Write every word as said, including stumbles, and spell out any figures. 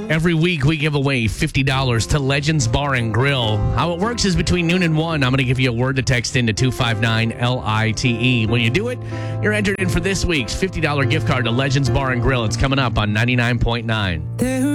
Every week we give away fifty dollars to Legends Bar and Grill. How it works is between noon and one, I'm going to give you a word to text into two five nine L I T E. When you do it, you're entered in for this week's fifty dollars gift card to Legends Bar and Grill. It's coming up on ninety-nine point nine.